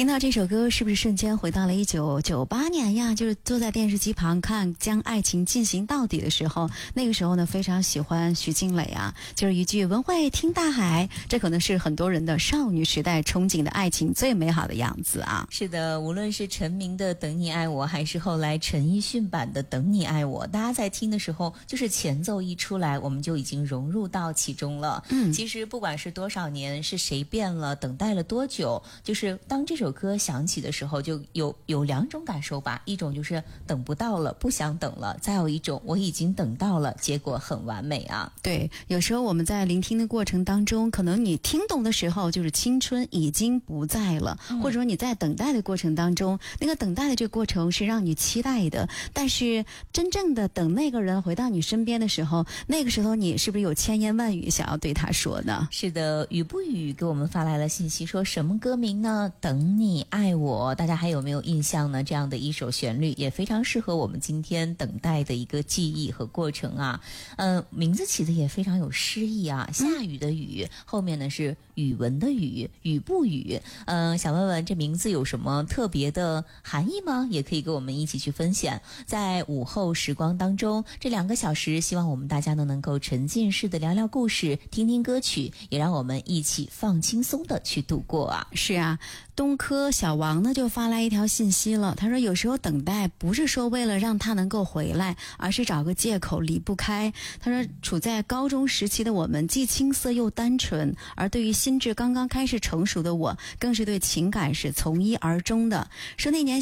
听到这首歌，是不是瞬间回到了1998年呀？就是坐在电视机旁看《将爱情进行到底》的时候，那个时候呢，非常喜欢徐静蕾啊，就是一句文慧听大海，这可能是很多人的少女时代憧憬的爱情最美好的样子啊。 是的，无论是陈明的《等你爱我》，还是后来陈奕迅版的《等你爱我》，大家在听的时候，就是前奏一出来，我们就已经融入到其中了。其实不管是多少年，是谁变了，等待了多久，就是当这首歌响起的时候，就有两种感受吧。一种就是等不到了，不想等了；再有一种我已经等到了，结果很完美啊。 对，有时候我们在聆听的过程当中，可能你听懂的时候，就是青春已经不在了，或者说你在等待的过程当中，那个等待的这个过程是让你期待的，但是真正的等那个人回到你身边的时候，那个时候你是不是有千言万语想要对他说呢？ 是的，雨不雨给我们发来了信息，说什么歌名呢？等你爱我，大家还有没有印象呢？这样的一首旋律也非常适合我们今天等待的一个记忆和过程啊。名字起的也非常有诗意啊，下雨的雨，后面呢是语文的语，雨不雨。想问问这名字有什么特别的含义吗？也可以跟我们一起去分享。在午后时光当中，这2个小时，希望我们大家呢能够沉浸式的聊聊故事，听听歌曲，也让我们一起放轻松的去度过啊。 是啊，东科小王呢就发来一条信息了，他说有时候等待不是说为了让他能够回来，而是找个借口离不开。他说处在高中时期的我们既青涩又单纯，而对于心智刚刚开始成熟的我，更是对情感是从一而终的。说那年